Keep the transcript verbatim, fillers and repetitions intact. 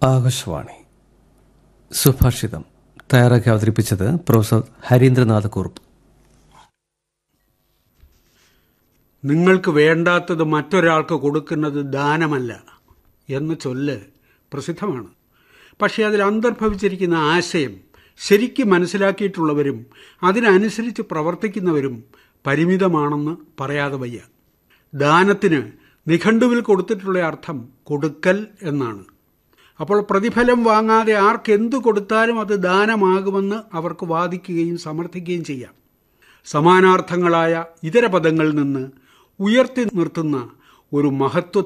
ആകാശവാണി സുഭാഷിതം തയ്യാറാക്കി അവതരിപ്പിച്ചത് പ്രൊഫസർ ഹരീന്ദ്രനാഥ് കുറുപ്പ്. നിങ്ങൾക്ക് വേണ്ടാത്തത് മറ്റൊരാൾക്ക് കൊടുക്കുന്നത് ദാനമല്ല എന്ന ചൊല്ല് പ്രസിദ്ധമാണ്. പക്ഷേ അതിൽ അന്തർഭവിച്ചിരിക്കുന്ന ആശയം ശരിക്കും മനസ്സിലാക്കിയിട്ടുള്ളവരും അതിനനുസരിച്ച് പ്രവർത്തിക്കുന്നവരും പരിമിതമാണെന്ന് പറയാതെ വയ്യ. ദാനത്തിന് നിഘണ്ടുവിൽ കൊടുത്തിട്ടുള്ള അർത്ഥം കൊടുക്കൽ എന്നാണ്. അപ്പോൾ പ്രതിഫലം വാങ്ങാതെ ആർക്കെന്തു കൊടുത്താലും അത് ദാനമാകുമെന്ന് അവർക്ക് വാദിക്കുകയും സമർത്ഥിക്കുകയും ചെയ്യാം. സമാനാർത്ഥങ്ങളായ ഇതര പദങ്ങളിൽ നിന്ന് ഉയർത്തി നിർത്തുന്ന ഒരു മഹത്വ